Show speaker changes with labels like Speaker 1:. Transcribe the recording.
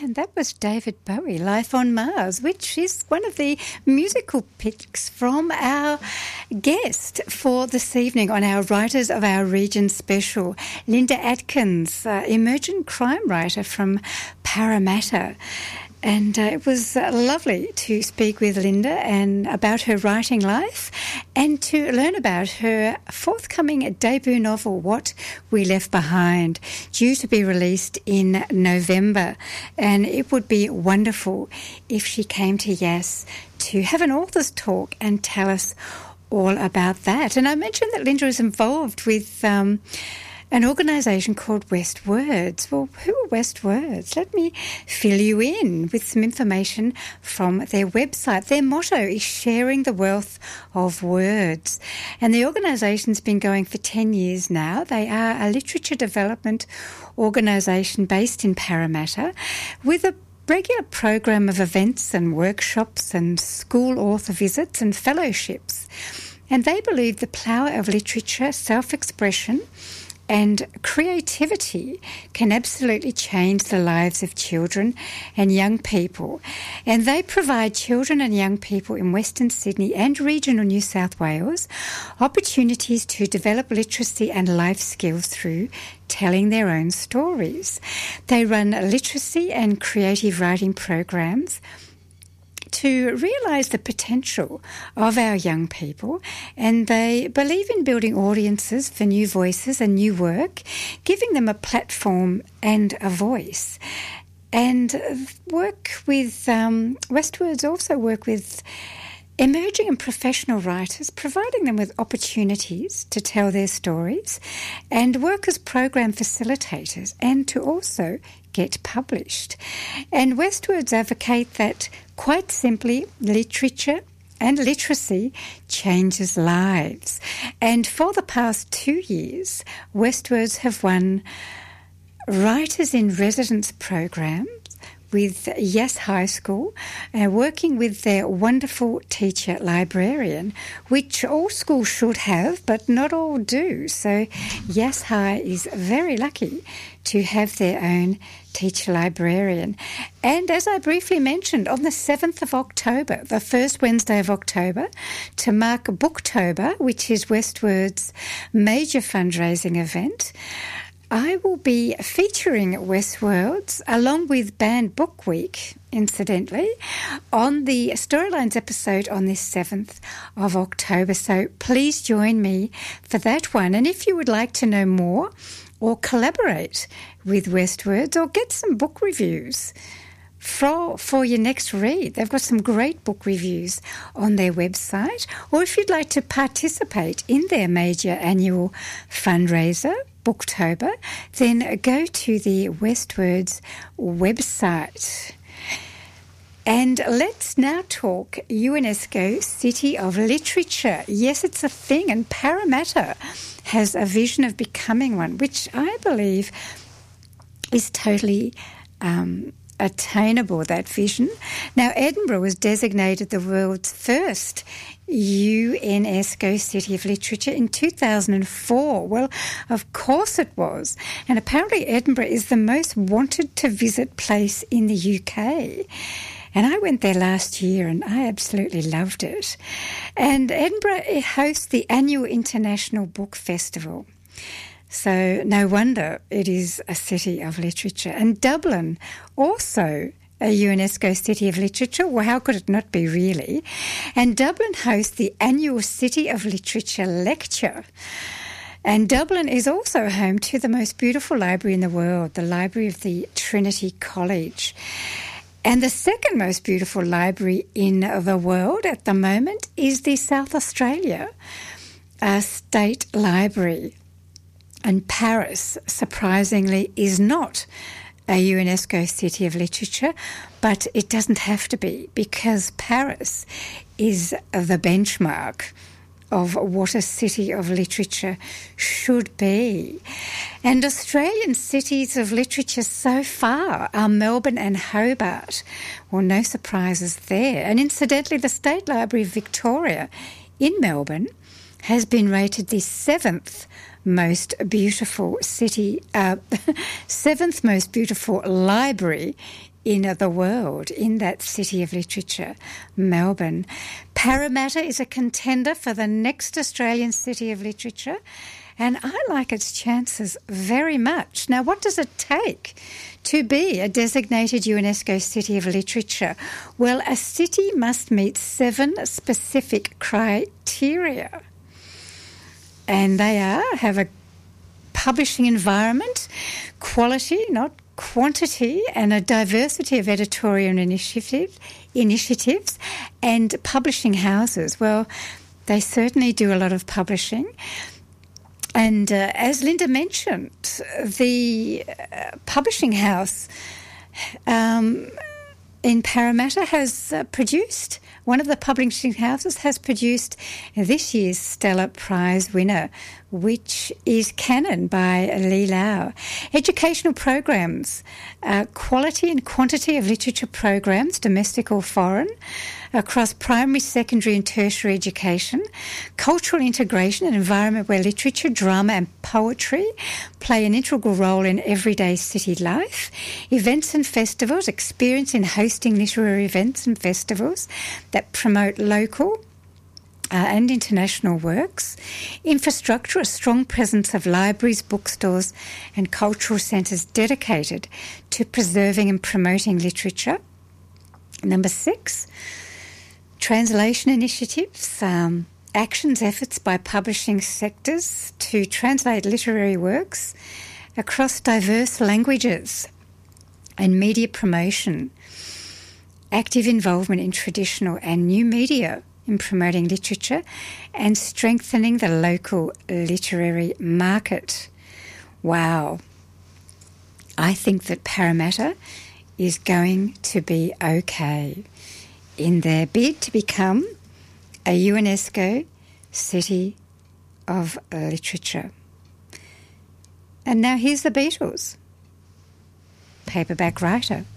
Speaker 1: And that was David Bowie, Life on Mars, which is one of the musical picks from our guest for this evening on our Writers of Our Region special, Linda Atkins, emergent crime writer from Parramatta. And it was lovely to speak with Linda and about her writing life and to learn about her forthcoming debut novel, What We Left Behind, due to be released in November. And it would be wonderful if she came to Yass to have an author's talk and tell us all about that. And I mentioned that Linda is involved with an organisation called West Words. Well, who are West Words? Let me fill you in with some information from their website. Their motto is sharing the wealth of words. And the organisation's been going for 10 years now. They are a literature development organisation based in Parramatta with a regular program of events and workshops and school author visits and fellowships. And they believe the power of literature, self-expression, and creativity can absolutely change the lives of children and young people. And they provide children and young people in Western Sydney and regional New South Wales opportunities to develop literacy and life skills through telling their own stories. They run literacy and creative writing programs to realise the potential of our young people, and they believe in building audiences for new voices and new work, giving them a platform and a voice. And work with Westwards also work with emerging and professional writers, providing them with opportunities to tell their stories, and work as program facilitators and to also get published. And Westwards advocate that, quite simply, literature and literacy changes lives. And for the past 2 years, Westwards have won Writers in Residence programs with Yass High School, working with their wonderful teacher librarian, which all schools should have, but not all do. So Yass High is very lucky to have their own teacher librarian. And as I briefly mentioned, on the 7th of October, the first Wednesday of October, to mark Booktober, which is Westwards' major fundraising event, I will be featuring Westworlds along with Banned Book Week, incidentally, on the Storylines episode on this 7th of October. So please join me for that one. And if you would like to know more or collaborate with Westwords or get some book reviews for your next read, they've got some great book reviews on their website. Or if you'd like to participate in their major annual fundraiser, Booktober, then go to the Westwords website. And let's now talk UNESCO City of Literature. Yes, it's a thing, and Parramatta has a vision of becoming one, which I believe is totally attainable, that vision. Now, Edinburgh was designated the world's first UNESCO City of Literature in 2004. Well, of course it was. And apparently Edinburgh is the most wanted to visit place in the UK. And I went there last year and I absolutely loved it. And Edinburgh hosts the annual International Book Festival. So no wonder it is a city of literature. And Dublin, also a UNESCO City of Literature. Well, how could it not be, really? And Dublin hosts the annual City of Literature lecture. And Dublin is also home to the most beautiful library in the world, the Library of the Trinity College. And the second most beautiful library in the world at the moment is the South Australia State Library. And Paris, surprisingly, is not a UNESCO City of Literature, but it doesn't have to be, because Paris is the benchmark of what a city of literature should be. And Australian cities of literature so far are Melbourne and Hobart. Well, no surprises there. And incidentally, the State Library of Victoria in Melbourne has been rated the seventh most beautiful library in the world, in that city of literature, Melbourne. Parramatta is a contender for the next Australian city of literature, and I like its chances very much. Now, what does it take to be a designated UNESCO City of Literature? Well, a city must meet 7 specific criteria. And they have a publishing environment, quality, not quantity, and a diversity of editorial initiatives, and publishing houses. Well, they certainly do a lot of publishing. And as Linda mentioned, the publishing house in Parramatta has produced, one of the publishing houses has produced this year's Stella Prize winner, which is Canon by Li Lau. Educational programs, quality and quantity of literature programs, domestic or foreign, across primary, secondary and tertiary education, cultural integration, an environment where literature, drama and poetry play an integral role in everyday city life, events and festivals, experience in hosting literary events and festivals that promote local and international works, infrastructure, a strong presence of libraries, bookstores and cultural centres dedicated to preserving and promoting literature. Number 6, translation initiatives, actions, efforts by publishing sectors to translate literary works across diverse languages, and media promotion, active involvement in traditional and new media in promoting literature and strengthening the local literary market. Wow. I think that Parramatta is going to be okay in their bid to become a UNESCO City of Literature. And now here's the Beatles, Paperback Writer.